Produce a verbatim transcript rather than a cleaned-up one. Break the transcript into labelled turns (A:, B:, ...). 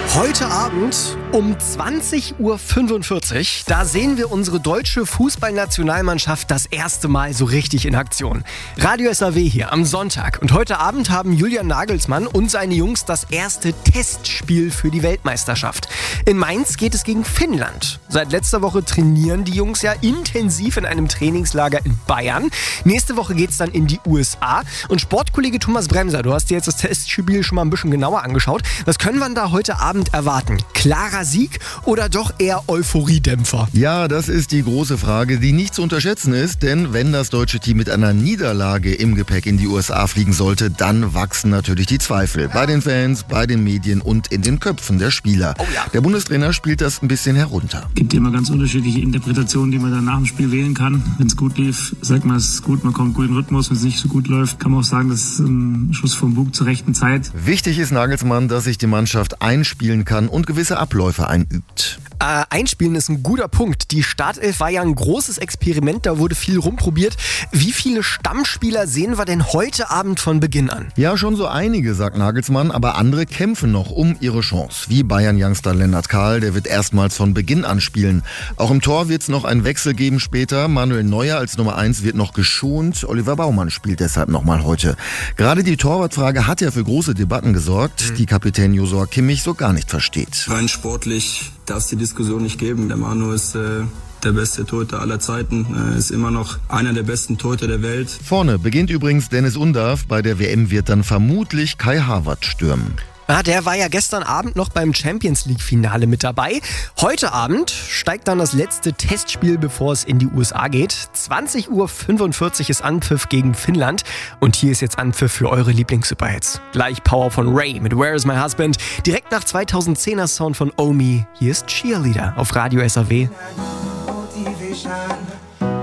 A: Heute Abend um zwanzig Uhr fünfundvierzig, da sehen wir unsere deutsche Fußballnationalmannschaft das erste Mal so richtig in Aktion. Radio S A W hier am Sonntag. Und heute Abend haben Julian Nagelsmann und seine Jungs das erste Testspiel für die Weltmeisterschaft. In Mainz geht es gegen Finnland. Seit letzter Woche trainieren die Jungs ja intensiv in einem Trainingslager in Bayern. Nächste Woche geht es dann in die U S A. Und Sportkollege Thomas Bremser, du hast dir jetzt das Testspiel schon mal ein bisschen genauer angeschaut. Was können wir da heute Abend erwarten? Klarer Sieg oder doch eher Euphoriedämpfer?
B: Ja, das ist die große Frage, die nicht zu unterschätzen ist, denn wenn das deutsche Team mit einer Niederlage im Gepäck in die U S A fliegen sollte, dann wachsen natürlich die Zweifel. Bei den Fans, bei den Medien und in den Köpfen der Spieler.
A: Oh ja.
B: Der Bundestrainer spielt das ein bisschen herunter.
C: Es gibt immer ganz unterschiedliche Interpretationen, die man dann nach dem Spiel wählen kann. Wenn es gut lief, sagt man, es ist gut, man kommt gut in den Rhythmus. Wenn es nicht so gut läuft, kann man auch sagen, das ist ein Schuss vom Bug zur rechten Zeit.
B: Wichtig ist Nagelsmann, dass sich die Mannschaft einspielen kann und gewisse Abläufe einübt.
A: Äh, einspielen ist ein guter Punkt. Die Startelf war ja ein großes Experiment, da wurde viel rumprobiert. Wie viele Stammspieler sehen wir denn heute Abend von Beginn an?
B: Ja, schon so einige, sagt Nagelsmann, aber andere kämpfen noch um ihre Chance. Wie Bayern-Youngster Lennart Kahl, der wird erstmals von Beginn an spielen. Auch im Tor wird es noch einen Wechsel geben später. Manuel Neuer als Nummer eins wird noch geschont. Oliver Baumann spielt deshalb nochmal heute. Gerade die Torwartfrage hat ja für große Debatten gesorgt, mhm. die Kapitän Joshua Kimmich so gar nicht versteht.
D: Rein sportlich darf es die Diskussion nicht geben. Der Manu ist äh, der beste Torhüter aller Zeiten, äh, ist immer noch einer der besten Torhüter der Welt.
B: Vorne beginnt übrigens Dennis Undav. Bei der W M wird dann vermutlich Kai Havertz stürmen.
A: Ja, der war ja gestern Abend noch beim Champions-League-Finale mit dabei. Heute Abend steigt dann das letzte Testspiel, bevor es in die U S A geht. zwanzig Uhr fünfundvierzig ist Anpfiff gegen Finnland. Und hier ist jetzt Anpfiff für eure Lieblings-Superhits. Gleich Power von Ray mit Where is my husband? Direkt nach zweitausendzehner Sound von Omi. Hier ist Cheerleader auf Radio S A W.
E: Motivation.